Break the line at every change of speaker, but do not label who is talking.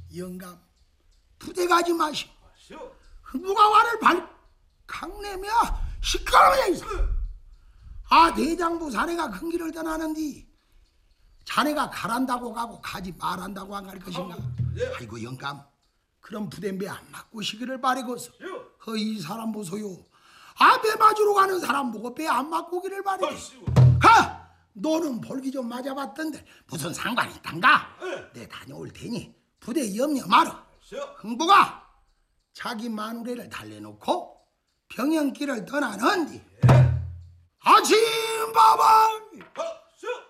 영감 부대 가지 마시오. 흥부가 와를 강내며 시끄러워야 있어. 아 대장부 자네가 큰 길을 떠나는디 자네가 가란다고 가고 가지 말한다고 안 갈 것인가? 아이고 영감 그런 부대에 안 맞고 시기를 바라고서 이 사람 보소요. 배 맞으러 가는 사람 보고 배 안 맞고 기를 바래. 너는 볼기 좀 맞아봤던데 무슨 상관이 있단가? 내 다녀올 테니 부대 염려 마라. 흥부가 자기 마누라를 달래놓고 병영길을 떠나는디 아침 밥을